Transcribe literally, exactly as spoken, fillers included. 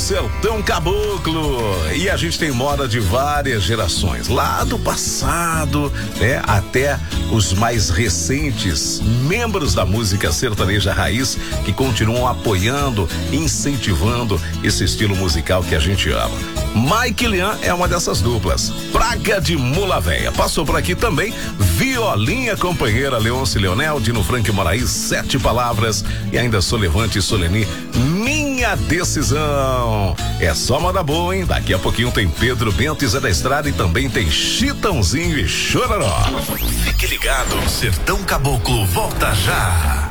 Sertão Caboclo. E a gente tem moda de várias gerações, lá do passado, né, até os mais recentes membros da música sertaneja raiz que continuam apoiando, incentivando esse estilo musical que a gente ama. Mike e Lian é uma dessas duplas. Praga de Mula Véia. Passou por aqui também Violinha Companheira, Leôncio e Leonel, Dino Frank e Moraes, Sete Palavras e ainda Solevante e Soleni, Minha Decisão. É só moda boa, hein? Daqui a pouquinho tem Pedro Bento e Zé da Estrada e também tem Chitãozinho e Chororó. Fique ligado, Sertão Caboclo volta já.